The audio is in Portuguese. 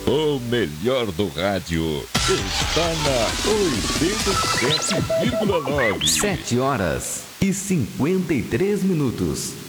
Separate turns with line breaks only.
O melhor do rádio está na 87,9.
7 horas e 53 minutos.